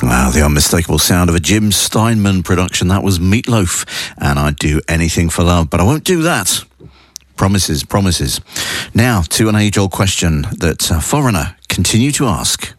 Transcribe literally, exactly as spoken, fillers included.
Wow, the unmistakable sound of a Jim Steinman production. That was Meatloaf, and I'd do anything for love, but I won't do that. Promises, promises. Now, to an age-old question that uh, Foreigner continue to ask.